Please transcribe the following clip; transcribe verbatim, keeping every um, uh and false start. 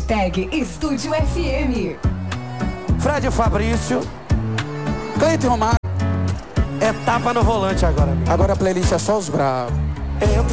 Hashtag Estúdio F M. Fred Fabrício, Cleiton Romário. É tapa no volante agora. Agora a playlist é só os bravos.